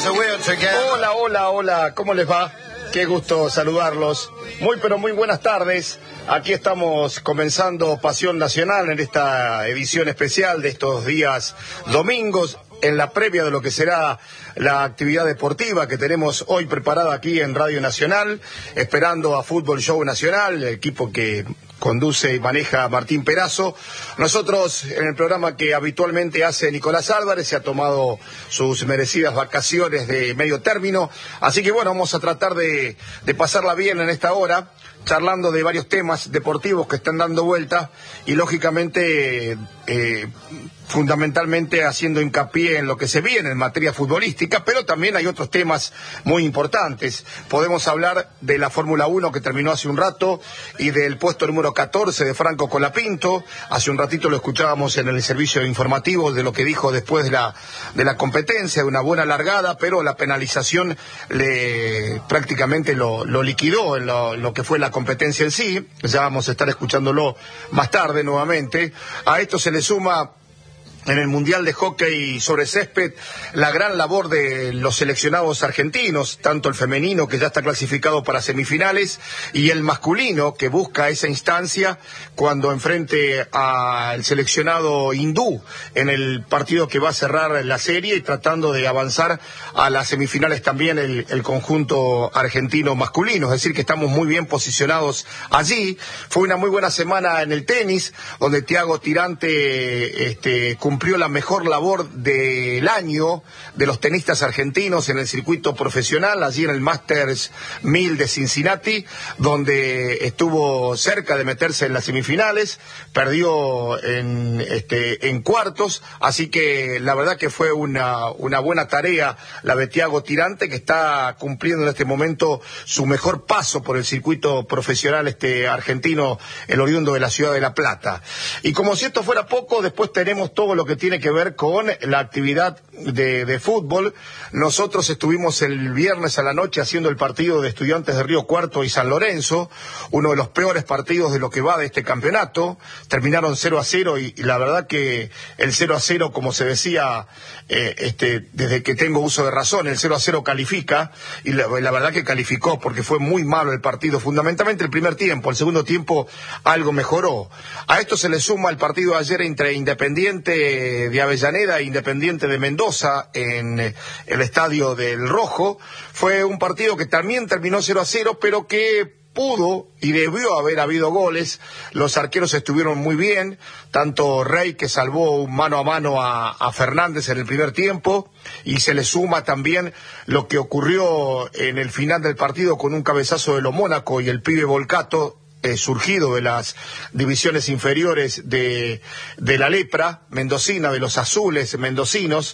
Hola, hola, hola, ¿cómo les va? Qué gusto saludarlos. Muy, pero muy buenas tardes. Aquí estamos comenzando Pasión Nacional en esta edición especial de estos días domingos, en la previa de lo que será la actividad deportiva que tenemos hoy preparada aquí en Radio Nacional, esperando a Fútbol Show Nacional, el equipo que conduce y maneja Martín Perazo. Nosotros, en el programa que habitualmente hace Nicolás Álvarez, se ha tomado sus merecidas vacaciones de medio término, así que bueno, vamos a tratar de pasarla bien en esta hora, charlando de varios temas deportivos que están dando vuelta y lógicamente fundamentalmente haciendo hincapié en lo que se viene en materia futbolística, pero también hay otros temas muy importantes. Podemos hablar de la Fórmula 1 que terminó hace un rato y del puesto número 14 de Franco Colapinto. Hace un ratito lo escuchábamos en el servicio informativo de lo que dijo después de la competencia, de una buena largada, pero la penalización prácticamente lo liquidó en lo que fue la competencia en sí. Ya vamos a estar escuchándolo más tarde nuevamente. A esto se le suma en el Mundial de Hockey sobre césped la gran labor de los seleccionados argentinos, tanto el femenino que ya está clasificado para semifinales y el masculino que busca esa instancia cuando enfrente al seleccionado hindú en el partido que va a cerrar la serie y tratando de avanzar a las semifinales también el conjunto argentino masculino, es decir que estamos muy bien posicionados allí. Fue una muy buena semana en el tenis donde Thiago Tirante cumplió la mejor labor del año de los tenistas argentinos en el circuito profesional, allí en el Masters 1000 de Cincinnati, donde estuvo cerca de meterse en las semifinales, perdió en cuartos, así que la verdad que fue una buena tarea la de Thiago Tirante, que está cumpliendo en este momento su mejor paso por el circuito profesional argentino, el oriundo de la ciudad de La Plata. Y como si esto fuera poco, después tenemos todo lo que tiene que ver con la actividad de fútbol. Nosotros estuvimos el viernes a la noche haciendo el partido de Estudiantes de Río Cuarto y San Lorenzo, uno de los peores partidos de lo que va de este campeonato. Terminaron 0-0 y la verdad que el 0-0, como se decía desde que tengo uso de razón, el 0-0 califica, y la verdad que calificó porque fue muy malo el partido, fundamentalmente el primer tiempo. El segundo tiempo algo mejoró. A esto se le suma el partido de ayer entre Independiente de Avellaneda e Independiente de Mendoza en el estadio del Rojo. Fue un partido que también terminó 0-0, pero que pudo y debió haber habido goles. Los arqueros estuvieron muy bien, tanto Rey, que salvó un mano a mano a Fernández en el primer tiempo, y se le suma también lo que ocurrió en el final del partido con un cabezazo de Lo Mónaco y el pibe Volcato, surgido de las divisiones inferiores de la lepra mendocina, de los azules mendocinos,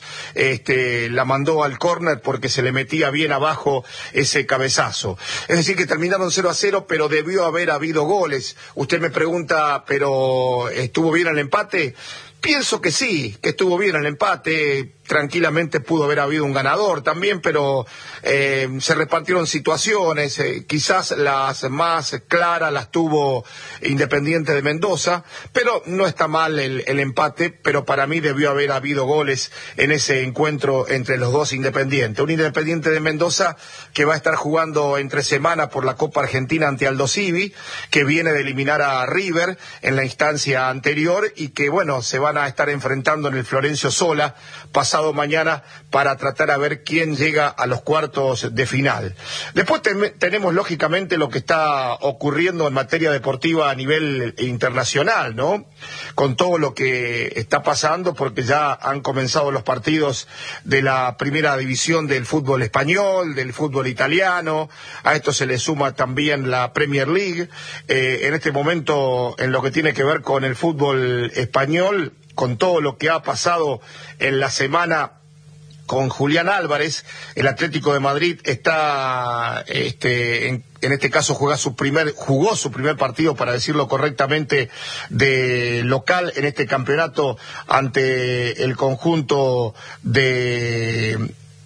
la mandó al córner porque se le metía bien abajo ese cabezazo. Es decir que terminaron 0-0, pero debió haber habido goles. Usted me pregunta, ¿pero estuvo bien el empate? Pienso que sí, que estuvo bien el empate. Tranquilamente pudo haber habido un ganador también, pero se repartieron situaciones, quizás las más claras las tuvo Independiente de Mendoza, pero no está mal el empate, pero para mí debió haber habido goles en ese encuentro entre los dos Independientes. Un Independiente de Mendoza que va a estar jugando entre semana por la Copa Argentina ante Aldo Civi, que viene de eliminar a River en la instancia anterior y que bueno, se van a estar enfrentando en el Florencio Sola pasado mañana para tratar a ver quién llega a los cuartos de final. Después tenemos lógicamente lo que está ocurriendo en materia deportiva a nivel internacional, ¿no? Con todo lo que está pasando, porque ya han comenzado los partidos de la primera división del fútbol español, del fútbol italiano. A esto se le suma también la Premier League. En este momento, en lo que tiene que ver con el fútbol español, con todo lo que ha pasado en la semana con Julián Álvarez, el Atlético de Madrid está, en este caso jugó su primer partido, para decirlo correctamente, de local en este campeonato ante el conjunto de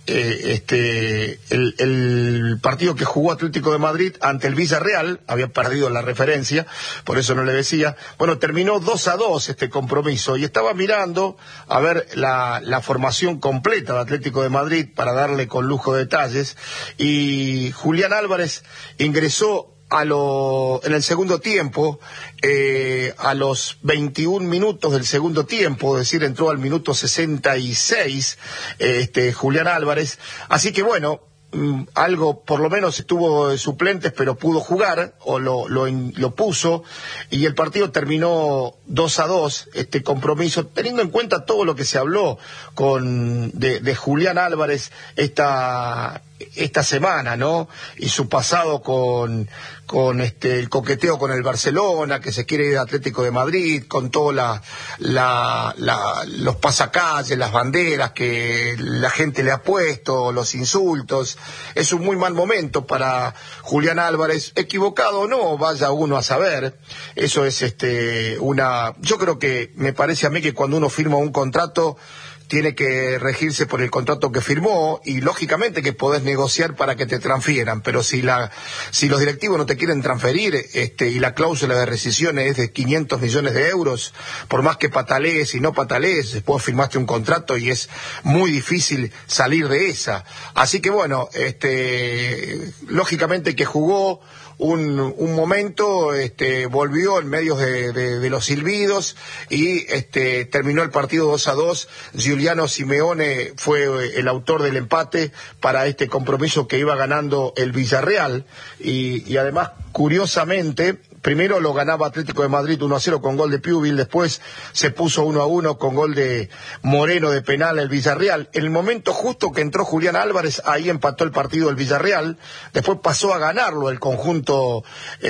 el partido que jugó Atlético de Madrid ante el Villarreal, había perdido la referencia, por eso no le decía. Bueno, terminó 2-2 este compromiso, y estaba mirando a ver la formación completa de Atlético de Madrid para darle con lujo de detalles, y Julián Álvarez ingresó en el segundo tiempo, a los 21 minutos del segundo tiempo, es decir, entró al minuto 66, Julián Álvarez. Así que bueno, algo, por lo menos estuvo de suplentes, pero pudo jugar, o lo puso, y el partido terminó 2-2, este compromiso, teniendo en cuenta todo lo que se habló de Julián Álvarez esta semana, ¿no? Y su pasado con el coqueteo con el Barcelona, que se quiere ir de Atlético de Madrid, con todos los pasacalles, las banderas que la gente le ha puesto, los insultos. Es un muy mal momento para Julián Álvarez, equivocado o no, vaya uno a saber. Eso es yo creo que, me parece a mí que cuando uno firma un contrato, tiene que regirse por el contrato que firmó, y lógicamente que podés negociar para que te transfieran, pero si los directivos no te quieren transferir, y la cláusula de rescisión es de 500 millones de euros, por más que patalees y no patalees, después firmaste un contrato y es muy difícil salir de esa. Así que bueno, lógicamente que jugó un momento, volvió en medio de los silbidos, y terminó el partido 2-2. Giuliano Simeone fue el autor del empate para este compromiso que iba ganando el Villarreal, y además, curiosamente, primero lo ganaba Atlético de Madrid 1-0 con gol de Piuvil, después se puso 1-1 con gol de Moreno de penal el Villarreal. En el momento justo que entró Julián Álvarez, ahí empató el partido el Villarreal, después pasó a ganarlo el conjunto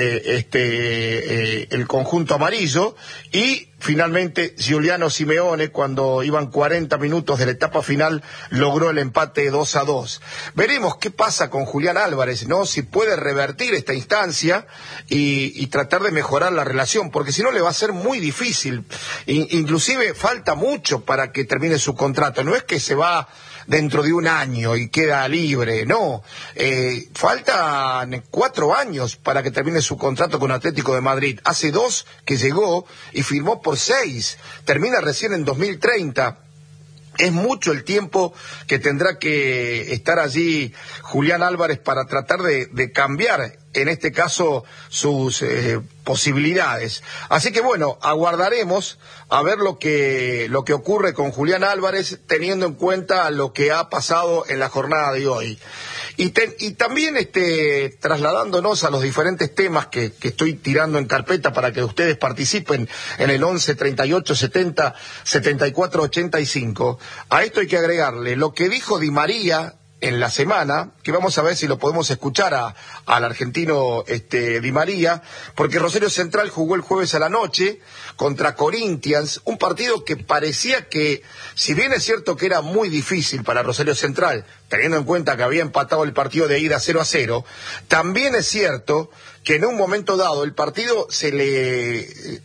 amarillo, y finalmente Giuliano Simeone, cuando iban 40 minutos de la etapa final, logró el empate 2-2. Veremos qué pasa con Julián Álvarez, ¿no? Si puede revertir esta instancia y tratar de mejorar la relación, porque si no le va a ser muy difícil. Inclusive falta mucho para que termine su contrato. No es que se va dentro de un año y queda libre, no. Faltan 4 años para que termine su contrato con Atlético de Madrid. Hace 2 que llegó y firmó por 6. Termina recién en 2030. Es mucho el tiempo que tendrá que estar allí Julián Álvarez para tratar de cambiar, en este caso, sus posibilidades. Así que bueno, aguardaremos a ver lo que ocurre con Julián Álvarez, teniendo en cuenta lo que ha pasado en la jornada de hoy. Y también trasladándonos a los diferentes temas que estoy tirando en carpeta para que ustedes participen en el 11 38 70 74 85. A esto hay que agregarle lo que dijo Di María en la semana, que vamos a ver si lo podemos escuchar al argentino Di María, porque Rosario Central jugó el jueves a la noche contra Corinthians, un partido que parecía que, si bien es cierto que era muy difícil para Rosario Central, teniendo en cuenta que había empatado el partido de ida 0-0, también es cierto que en un momento dado el partido se le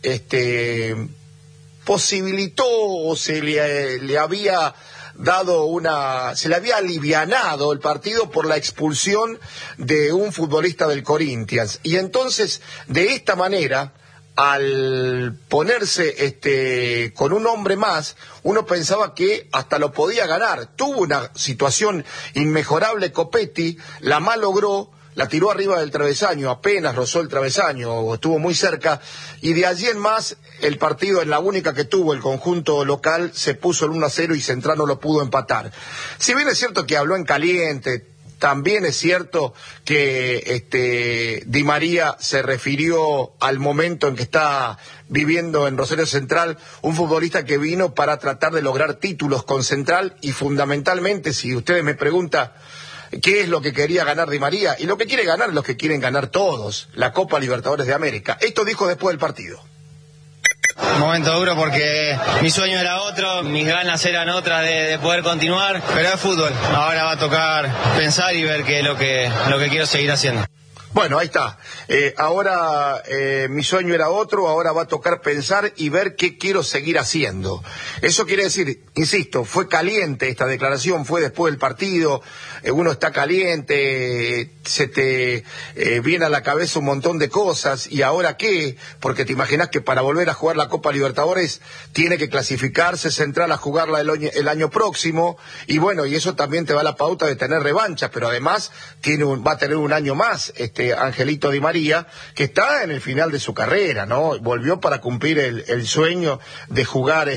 posibilitó, o se le había se le había alivianado el partido por la expulsión de un futbolista del Corinthians, y entonces de esta manera, al ponerse con un hombre más, uno pensaba que hasta lo podía ganar. Tuvo una situación inmejorable Copetti, la malogró, la tiró arriba del travesaño, apenas rozó el travesaño, estuvo muy cerca, y de allí en más, el partido, en la única que tuvo el conjunto local, se puso el 1-0 y Central no lo pudo empatar. Si bien es cierto que habló en caliente, también es cierto que Di María se refirió al momento en que está viviendo en Rosario Central, un futbolista que vino para tratar de lograr títulos con Central, y fundamentalmente, si ustedes me preguntan ¿qué es lo que quería ganar Di María? Y lo que quiere ganar es lo que quieren ganar todos, la Copa Libertadores de América. Esto dijo después del partido. Un momento duro porque mi sueño era otro, mis ganas eran otras de poder continuar, pero es fútbol. Ahora va a tocar pensar y ver qué es lo que quiero seguir haciendo. Bueno, ahí está. Ahora mi sueño era otro, ahora va a tocar pensar y ver qué quiero seguir haciendo. Eso quiere decir, insisto, fue caliente esta declaración, fue después del partido, uno está caliente, se te viene a la cabeza un montón de cosas, ¿y ahora qué? Porque te imaginás que para volver a jugar la Copa Libertadores tiene que clasificarse Central a jugarla el año próximo, y bueno, y eso también te da la pauta de tener revancha, pero además va a tener un año más, Angelito Di María, que está en el final de su carrera, ¿no? Volvió para cumplir el sueño de jugar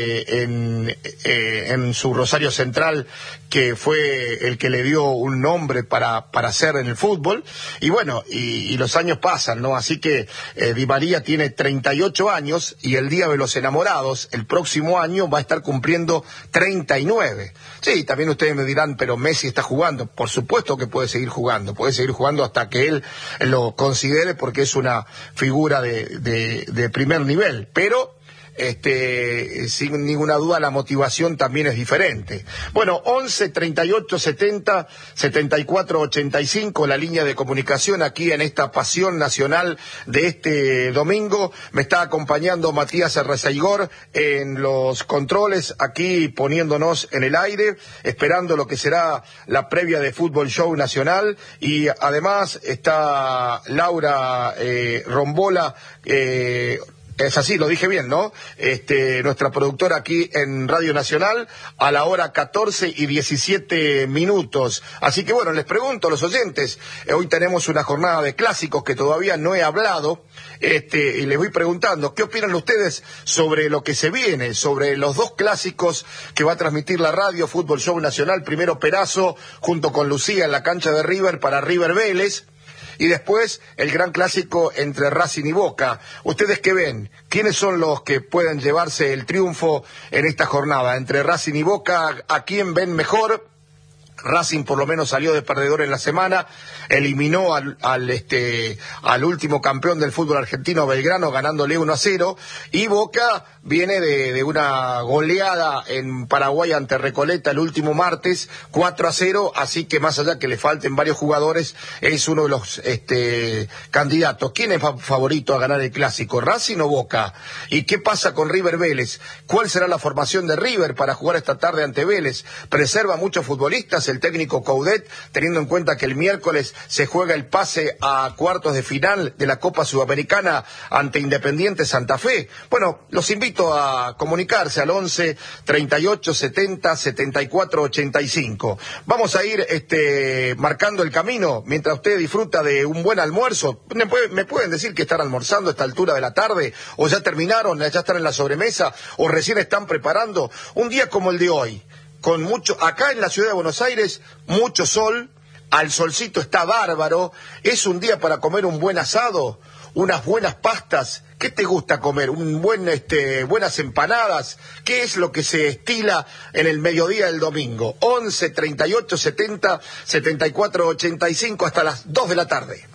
en su Rosario Central, que fue el que le dio un nombre para hacer en el fútbol, y bueno, y los años pasan, ¿no? Así que Di María tiene 38 años, y el Día de los Enamorados, el próximo año, va a estar cumpliendo 39. Sí, también ustedes me dirán, pero Messi está jugando. Por supuesto que puede seguir jugando hasta que él lo considere, porque es una figura de primer nivel, pero sin ninguna duda la motivación también es diferente. Bueno, 11 38 70 74 85, la línea de comunicación aquí en esta pasión nacional de este domingo. Me está acompañando Matías Arrezaigor en los controles, aquí poniéndonos en el aire, esperando lo que será la previa de Fútbol Show Nacional, y además está Laura Rombola, es así, lo dije bien, ¿no? Nuestra productora aquí en Radio Nacional, a la hora 14:17. Así que bueno, les pregunto a los oyentes, hoy tenemos una jornada de clásicos que todavía no he hablado, y les voy preguntando, ¿qué opinan ustedes sobre lo que se viene, sobre los dos clásicos que va a transmitir la radio Fútbol Show Nacional? Primero Perazo, junto con Lucía en la cancha de River para River Vélez, y después el gran clásico entre Racing y Boca. ¿Ustedes qué ven? ¿Quiénes son los que pueden llevarse el triunfo en esta jornada? Entre Racing y Boca, ¿a quién ven mejor? Racing por lo menos salió de perdedor en la semana, eliminó al último campeón del fútbol argentino, Belgrano, ganándole 1-0, y Boca viene de una goleada en Paraguay ante Recoleta el último martes, 4-0, así que más allá que le falten varios jugadores, es uno de los candidatos. ¿Quién es favorito a ganar el clásico, Racing o Boca? ¿Y qué pasa con River Vélez? ¿Cuál será la formación de River para jugar esta tarde ante Vélez? ¿Preserva muchos futbolistas el técnico Coudet, teniendo en cuenta que el miércoles se juega el pase a cuartos de final de la Copa Sudamericana ante Independiente Santa Fe? Bueno, los invito a comunicarse al 11 38 70 74 85. Vamos a ir marcando el camino mientras usted disfruta de un buen almuerzo. ¿Me pueden decir que están almorzando a esta altura de la tarde? ¿O ya terminaron, ya están en la sobremesa? ¿O recién están preparando? Un día como el de hoy, con mucho, acá en la ciudad de Buenos Aires, mucho sol, al solcito está bárbaro, es un día para comer un buen asado, unas buenas pastas. ¿Qué te gusta comer? Buenas empanadas. ¿Qué es lo que se estila en el mediodía del domingo? 11 38 70 74 85 hasta las 2 de la tarde.